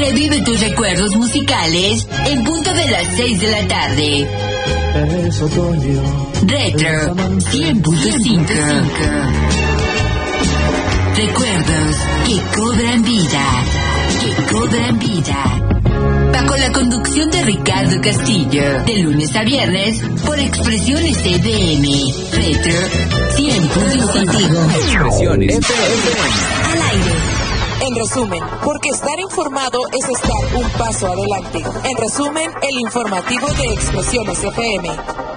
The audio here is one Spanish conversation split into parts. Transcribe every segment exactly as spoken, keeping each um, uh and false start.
Revive tus recuerdos musicales en punto de las seis de la tarde. Retro cien punto cinco. Recuerdos que cobran vida, que cobran vida. Bajo la conducción de Ricardo Castillo, de lunes a viernes, por Expresiones F M. Retro cien punto cinco. Expresiones F M. Al aire. En resumen, porque estar informado es estar un paso adelante. En resumen, el informativo de Expresiones F M.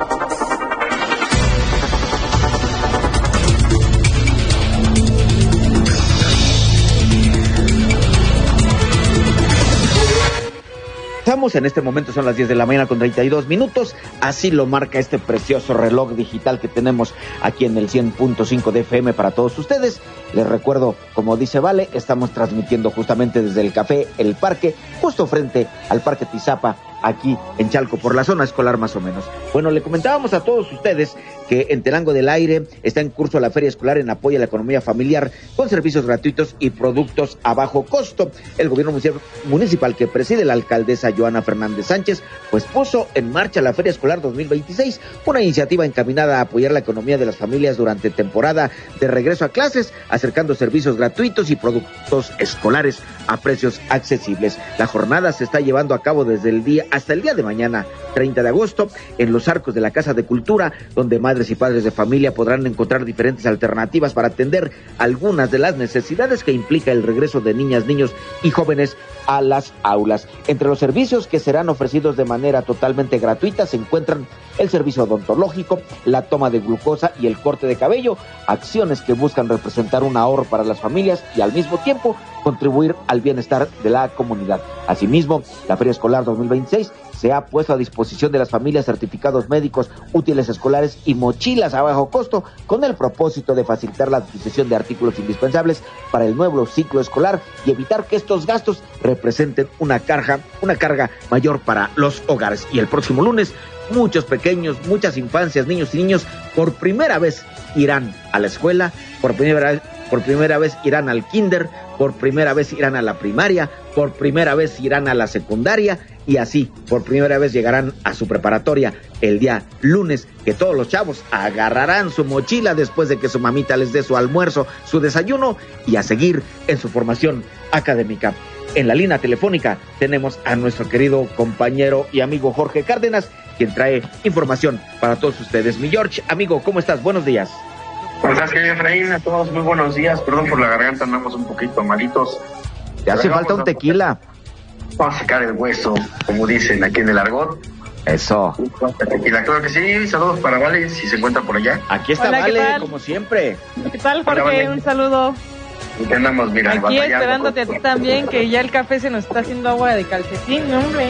Estamos en este momento, son las diez de la mañana con treinta y dos minutos, así lo marca este precioso reloj digital que tenemos aquí en el cien punto cinco de F M para todos ustedes. Les recuerdo, como dice Vale, estamos transmitiendo justamente desde el Café El Parque, justo frente al Parque Tizapa, aquí en Chalco, por la zona escolar más o menos. Bueno, le comentábamos a todos ustedes que en Telango del Aire está en curso la feria escolar en apoyo a la economía familiar con servicios gratuitos y productos a bajo costo. El gobierno municipal que preside la alcaldesa Joana Fernández Sánchez, pues puso en marcha la feria escolar dos mil veintiséis, una iniciativa encaminada a apoyar la economía de las familias durante temporada de regreso a clases, acercando servicios gratuitos y productos escolares a precios accesibles. La jornada se está llevando a cabo desde el día hasta el día de mañana, treinta de agosto, en los arcos de la Casa de Cultura, donde madres y padres de familia podrán encontrar diferentes alternativas para atender algunas de las necesidades que implica el regreso de niñas, niños y jóvenes a las aulas. Entre los servicios que serán ofrecidos de manera totalmente gratuita se encuentran el servicio odontológico, la toma de glucosa y el corte de cabello, acciones que buscan representar un ahorro para las familias y al mismo tiempo contribuir al bienestar de la comunidad. Asimismo, la Feria Escolar dos mil veintiséis se ha puesto a disposición de las familias certificados médicos, útiles escolares y mochilas a bajo costo, con el propósito de facilitar la adquisición de artículos indispensables para el nuevo ciclo escolar y evitar que estos gastos representen una carga, una carga mayor para los hogares. Y el próximo lunes, muchos pequeños, muchas infancias, niños y niños, por primera vez irán a la escuela, por primera vez Por primera vez irán al kinder, por primera vez irán a la primaria, por primera vez irán a la secundaria y así, por primera vez llegarán a su preparatoria el día lunes, que todos los chavos agarrarán su mochila después de que su mamita les dé su almuerzo, su desayuno y a seguir en su formación académica. En la línea telefónica tenemos a nuestro querido compañero y amigo Jorge Cárdenas, quien trae información para todos ustedes. Mi George, amigo, ¿cómo estás? Buenos días. ¿Cómo estás, querido Efraín? A todos muy buenos días. Perdón por la garganta, andamos un poquito malitos. Te hace falta un tequila. Vamos a sacar el hueso, como dicen aquí en el argot. Eso. Tequila, claro que sí. Saludos para Vale, si se encuentra por allá. Aquí está. Hola, Vale, como siempre. ¿Qué tal, Jorge? Hola, Vale. Un saludo. ¿Qué andamos, mira, aquí esperándote a ti también, que ya el café se nos está haciendo agua de calcetín, ¿no, hombre?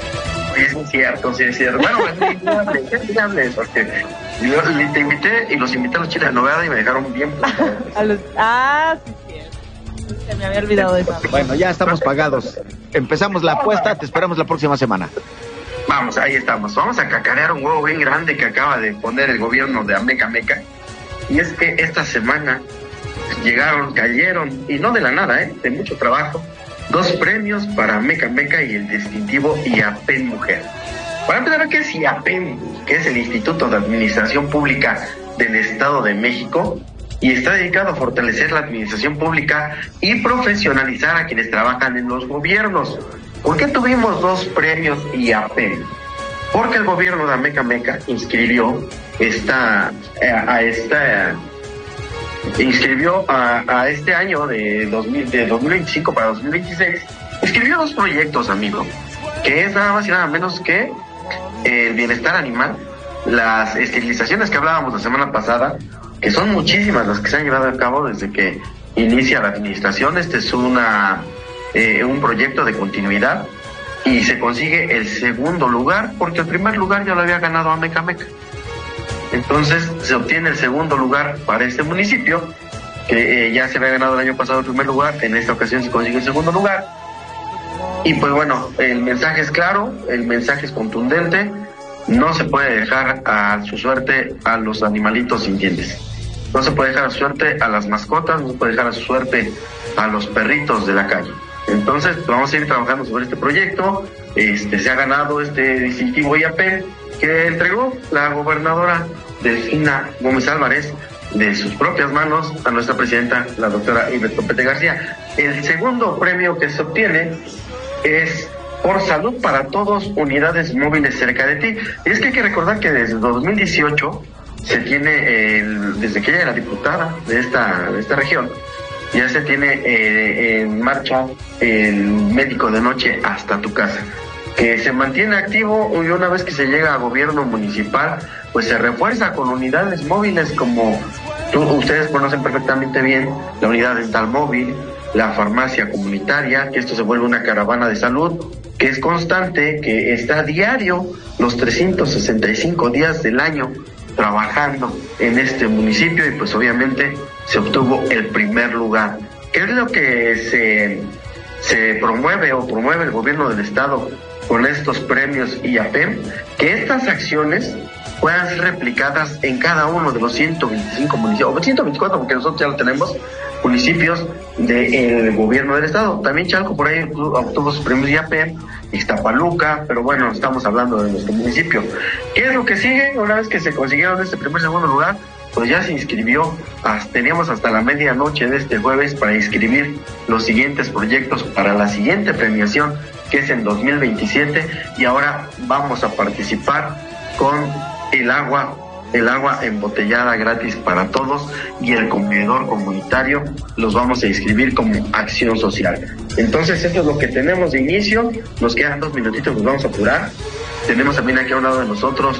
Sí, es cierto, sí es cierto. Bueno, es hables, porque yo te invité y los invité a los chiles de novela y me dejaron bien a los, ah, sí, cierto. Se me había olvidado de eso. Bueno, ya estamos pagados. Empezamos la apuesta, te esperamos la próxima semana. Vamos, ahí estamos. Vamos a cacarear un huevo bien grande que acaba de poner el gobierno de Ameca Meca. Y es que esta semana llegaron, cayeron, y no de la nada, ¿eh? De mucho trabajo, dos premios para Meca Meca y el distintivo IAPEN Mujer. Para empezar, ¿qué es IAPEN? Que es el Instituto de Administración Pública del Estado de México y está dedicado a fortalecer la administración pública y profesionalizar a quienes trabajan en los gobiernos. ¿Por qué tuvimos dos premios IAPEN? Porque el gobierno de Meca Meca inscribió esta, a esta... inscribió a, a este año de, dos mil, de dos mil veinticinco para dos mil veintiséis, inscribió dos proyectos, amigo, que es nada más y nada menos que el bienestar animal, las esterilizaciones que hablábamos la semana pasada, que son muchísimas las que se han llevado a cabo desde que inicia la administración. Este es una eh, un proyecto de continuidad y se consigue el segundo lugar porque el primer lugar ya lo había ganado Ameca Meca. Entonces se obtiene el segundo lugar para este municipio, que eh, ya se había ganado el año pasado el primer lugar, en esta ocasión se consigue el segundo lugar. Y pues bueno, el mensaje es claro, el mensaje es contundente, no se puede dejar a su suerte a los animalitos sintientes, no se puede dejar a su suerte a las mascotas, no se puede dejar a su suerte a los perritos de la calle. Entonces vamos a ir trabajando sobre este proyecto. Este se ha ganado este distintivo I A P que entregó la gobernadora Delfina Gómez Álvarez de sus propias manos a nuestra presidenta, la doctora Ivette Topete García. El segundo premio que se obtiene es por Salud para Todos, unidades móviles cerca de ti. Y es que hay que recordar que desde dos mil dieciocho se tiene, el, desde que ella era diputada de esta, de esta región, ya se tiene eh, en marcha el médico de noche hasta tu casa, que se mantiene activo y una vez que se llega a gobierno municipal, pues se refuerza con unidades móviles como tú, ustedes conocen perfectamente bien, la unidad dental móvil, la farmacia comunitaria, que esto se vuelve una caravana de salud, que es constante, que está a diario los trescientos sesenta y cinco días del año trabajando en este municipio y pues obviamente se obtuvo el primer lugar. ¿Qué es lo que se, se promueve o promueve el gobierno del estado con estos premios I A P? Que estas acciones puedan ser replicadas en cada uno de los ciento veinticinco municipios, o ciento veinticuatro porque nosotros ya lo tenemos, municipios del gobierno del estado. También Chalco por ahí obtuvo sus premios I A P, Ixtapaluca, pero bueno, estamos hablando de nuestro municipio. ¿Qué es lo que sigue? Una vez que se consiguieron este primer segundo lugar, pues ya se inscribió, hasta, teníamos hasta la medianoche de este jueves para inscribir los siguientes proyectos para la siguiente premiación, que es en dos mil veintisiete, y ahora vamos a participar con el agua el agua embotellada gratis para todos y el comedor comunitario los vamos a inscribir como acción social. Entonces esto es lo que tenemos de inicio, nos quedan dos minutitos, nos vamos a apurar. Tenemos también aquí a un lado de nosotros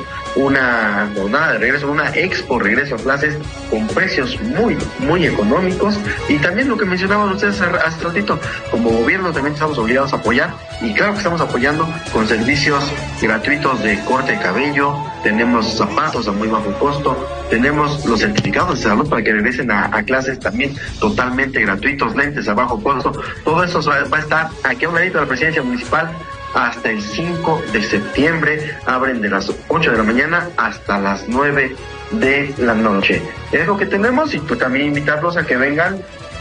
una jornada de regreso, una expo regreso a clases con precios muy, muy económicos. Y también lo que mencionaban ustedes hace ratito, como gobierno también estamos obligados a apoyar. Y claro que estamos apoyando con servicios gratuitos de corte de cabello, tenemos zapatos a muy bajo costo, tenemos los certificados de salud para que regresen a, a clases también totalmente gratuitos, lentes a bajo costo. Todo eso va, va a estar aquí a un ladito de la presidencia municipal hasta el cinco de septiembre. Abren de las ocho de la mañana hasta las nueve de la noche. Es lo que tenemos y pues también invitarlos a que vengan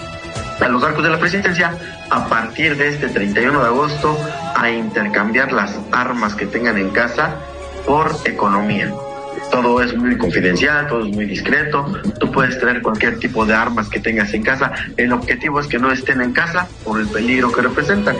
a los arcos de la presidencia a partir de este treinta y uno de agosto a intercambiar las armas que tengan en casa por economía. Todo es muy confidencial, todo es muy discreto, tú puedes traer cualquier tipo de armas que tengas en casa, el objetivo es que no estén en casa por el peligro que representan.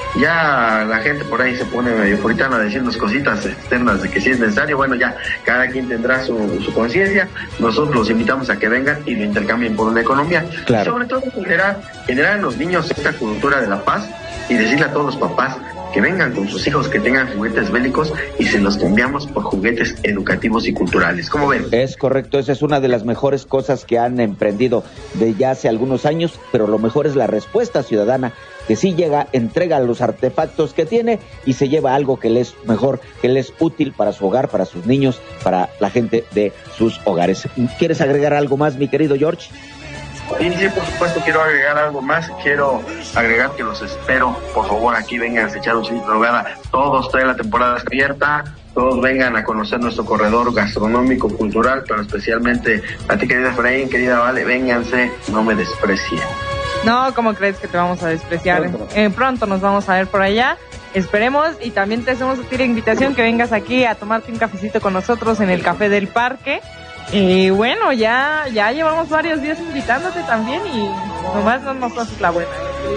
Ya la gente por ahí se pone medio puritana a decirnos cositas externas de que si es necesario, bueno, ya cada quien tendrá su, su conciencia. Nosotros los invitamos a que vengan y lo intercambien por una economía. Claro. Y sobre todo generar, generar en los niños esta cultura de la paz y decirle a todos los papás que vengan con sus hijos que tengan juguetes bélicos y se los cambiamos por juguetes educativos y culturales. ¿Cómo ven? Es correcto, esa es una de las mejores cosas que han emprendido de ya hace algunos años, pero lo mejor es la respuesta ciudadana, que sí llega, entrega los artefactos que tiene y se lleva algo que le es mejor, que le es útil para su hogar, para sus niños, para la gente de sus hogares. ¿Quieres agregar algo más, mi querido George? Sí, sí, por supuesto, quiero agregar algo más. Quiero agregar que los espero, por favor, aquí vengan a echar un sitio de nogada. Todos traen la temporada abierta, todos vengan a conocer nuestro corredor gastronómico, cultural, pero especialmente a ti, querida Efraín, querida Vale, vénganse, no me desprecien. No, ¿cómo crees que te vamos a despreciar? Pronto, eh, pronto nos vamos a ver por allá. Esperemos, y también te hacemos a ti la invitación que vengas aquí a tomarte un cafecito con nosotros en el Café del Parque. Y bueno, ya ya llevamos varios días invitándote también y nomás no nos haces la buena.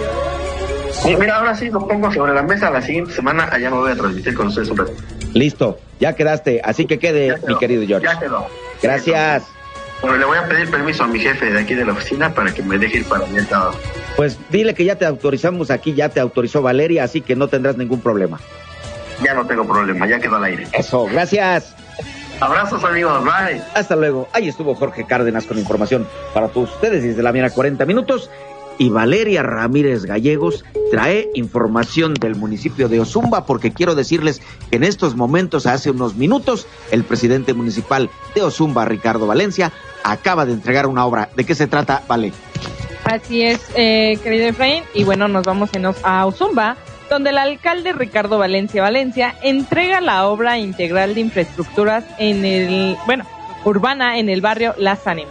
Sí, mira, ahora sí lo pongo sobre la mesa. La siguiente semana allá me voy a transmitir con ustedes un rato. Listo, ya quedaste, así que quede, quedó, mi querido George. Ya quedó. Gracias. Bueno, le voy a pedir permiso a mi jefe de aquí de la oficina para que me deje ir para mi estado. Pues dile que ya te autorizamos aquí, ya te autorizó Valeria, así que no tendrás ningún problema. Ya no tengo problema, ya quedó al aire. Eso, gracias. Abrazos, amigos, bye. Hasta luego. Ahí estuvo Jorge Cárdenas con información para todos ustedes desde la Mira cuarenta minutos. Y Valeria Ramírez Gallegos trae información del municipio de Ozumba, porque quiero decirles que en estos momentos, hace unos minutos, el presidente municipal de Ozumba, Ricardo Valencia, acaba de entregar una obra. ¿De qué se trata, Vale? Así es, eh, querido Efraín, y bueno, nos vamos en, a Ozumba, donde el alcalde Ricardo Valencia Valencia entrega la obra integral de infraestructuras en el, bueno, urbana en el barrio Las Ánimas.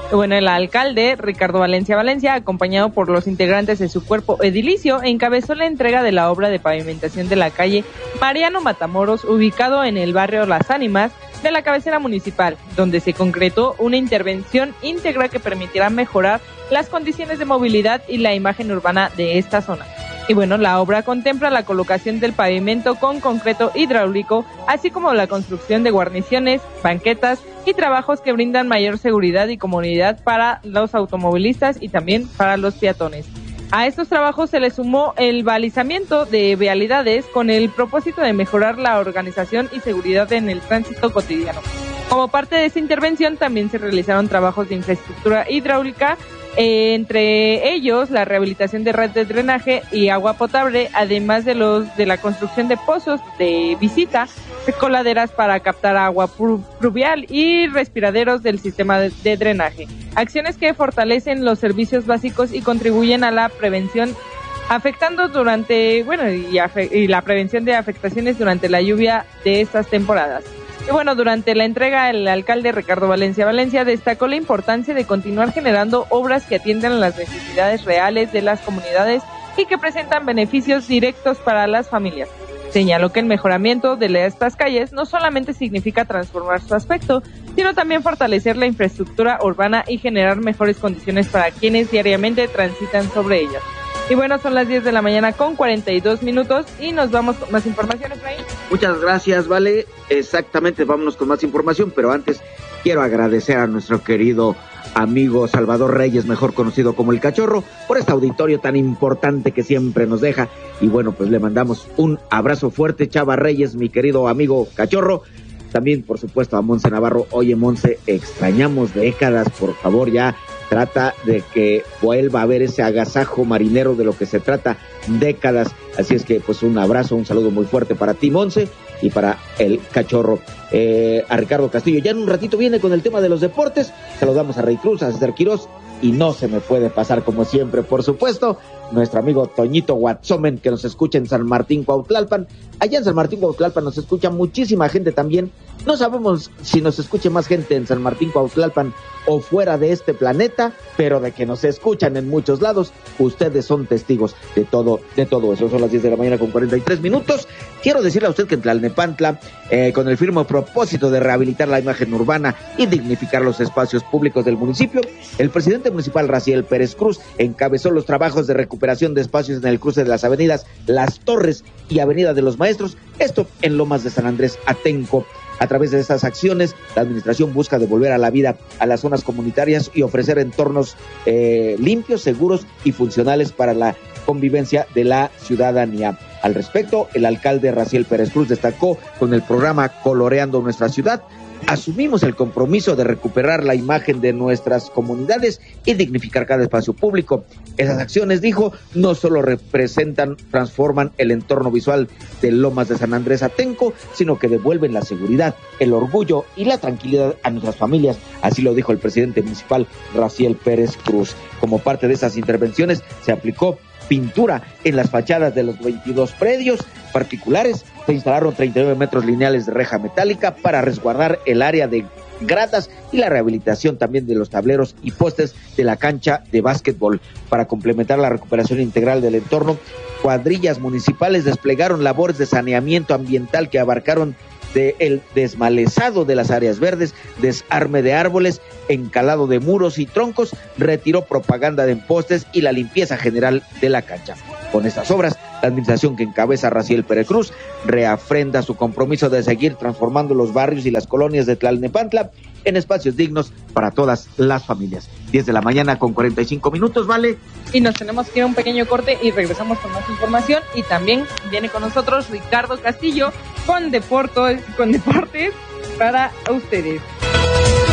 Bueno, el alcalde Ricardo Valencia Valencia, acompañado por los integrantes de su cuerpo edilicio, encabezó la entrega de la obra de pavimentación de la calle Mariano Matamoros, ubicado en el barrio Las Ánimas de la cabecera municipal, donde se concretó una intervención íntegra que permitirá mejorar las condiciones de movilidad y la imagen urbana de esta zona. Y bueno, la obra contempla la colocación del pavimento con concreto hidráulico, así como la construcción de guarniciones, banquetas y trabajos que brindan mayor seguridad y comodidad para los automovilistas y también para los peatones. A estos trabajos se le sumó el balizamiento de vialidades con el propósito de mejorar la organización y seguridad en el tránsito cotidiano. Como parte de esta intervención también se realizaron trabajos de infraestructura hidráulica, eh, entre ellos la rehabilitación de red de drenaje y agua potable, además de los de la construcción de pozos de visita, coladeras para captar agua pluvial y respiraderos del sistema de, de drenaje. Acciones que fortalecen los servicios básicos y contribuyen a la prevención afectando durante, bueno, y, afe, y la prevención de afectaciones durante la lluvia de estas temporadas. Y bueno, durante la entrega, el alcalde Ricardo Valencia Valencia destacó la importancia de continuar generando obras que atiendan las necesidades reales de las comunidades y que presentan beneficios directos para las familias. Señaló que el mejoramiento de estas calles no solamente significa transformar su aspecto, sino también fortalecer la infraestructura urbana y generar mejores condiciones para quienes diariamente transitan sobre ellas. Y bueno, son las diez de la mañana con cuarenta y dos minutos y nos vamos con más información, Efraín. Muchas gracias, Vale. Exactamente, vámonos con más información, pero antes quiero agradecer a nuestro querido amigo Salvador Reyes, mejor conocido como El Cachorro, por este auditorio tan importante que siempre nos deja. Y bueno, pues le mandamos un abrazo fuerte, Chava Reyes, mi querido amigo Cachorro. También, por supuesto, a Monse Navarro. Oye, Monse, extrañamos décadas, por favor, ya trata de que vuelva a haber ese agasajo marinero de lo que se trata, décadas. Así es que, pues, un abrazo, un saludo muy fuerte para ti, Monse, y para El Cachorro. Eh, a Ricardo Castillo, ya en un ratito viene con el tema de los deportes. Saludamos a Rey Cruz, a César Quirós, y no se me puede pasar, como siempre, por supuesto, nuestro amigo Toñito Guatzomen, que nos escucha en San Martín Cuautlalpan. Allá en San Martín Cuautlalpan nos escucha muchísima gente también. No sabemos si nos escuche más gente en San Martín Cuautlalpan o fuera de este planeta, pero de que nos escuchan en muchos lados, ustedes son testigos de todo, de todo eso. Son las diez de la mañana con cuarenta y tres minutos. Quiero decirle a usted que en Tlalnepantla, eh, con el firme propósito de rehabilitar la imagen urbana y dignificar los espacios públicos del municipio, el presidente municipal Raciel Pérez Cruz encabezó los trabajos de recuperación de espacios en el cruce de las avenidas Las Torres y Avenida de los Maestros, esto en Lomas de San Andrés Atenco. A través de estas acciones, la administración busca devolver a la vida a las zonas comunitarias y ofrecer entornos eh, limpios, seguros y funcionales para la convivencia de la ciudadanía. Al respecto, el alcalde Raciel Pérez Cruz destacó: con el programa Coloreando Nuestra Ciudad, asumimos el compromiso de recuperar la imagen de nuestras comunidades y dignificar cada espacio público. Esas acciones, dijo, no solo representan, transforman el entorno visual de Lomas de San Andrés Atenco, sino que devuelven la seguridad, el orgullo y la tranquilidad a nuestras familias. Así lo dijo el presidente municipal Raciel Pérez Cruz. Como parte de esas intervenciones, se aplicó pintura en las fachadas de los veintidós predios particulares. Se instalaron treinta y nueve metros lineales de reja metálica para resguardar el área de gradas y la rehabilitación también de los tableros y postes de la cancha de básquetbol. Para complementar la recuperación integral del entorno, cuadrillas municipales desplegaron labores de saneamiento ambiental que abarcaron de el desmalezado de las áreas verdes, desarme de árboles, encalado de muros y troncos, retiró propaganda de postes y la limpieza general de la cancha. Con estas obras, la administración que encabeza Raciel Pérez Cruz reafrenda su compromiso de seguir transformando los barrios y las colonias de Tlalnepantla en espacios dignos para todas las familias. diez de la mañana con cuarenta y cinco minutos, ¿vale? Y nos tenemos que ir a un pequeño corte y regresamos con más información. Y también viene con nosotros Ricardo Castillo con deportes, con deportes para ustedes.